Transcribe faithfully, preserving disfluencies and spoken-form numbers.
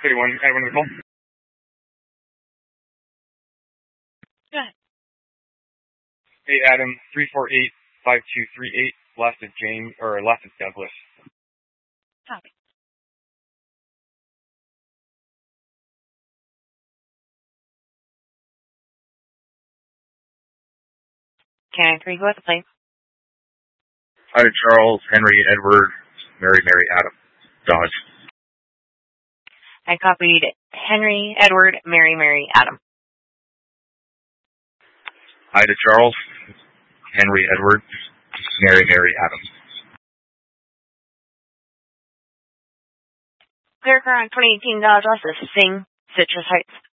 thirty-one, Edwin Nicole. Go ahead. Hey, Adam, three four eight, five two three eight, last of James, or last of Douglas. Copy. Can I three go at the plate? Hi, Charles, Henry, Edward, Mary, Mary, Adam, Dodge. I copied Henry, Edward, Mary, Mary, Adam. Hi to Charles, Henry, Edward, Mary, Mary, Adam. Clear car on twenty eighteen Dodge Lexus, Sing, Citrus Heights.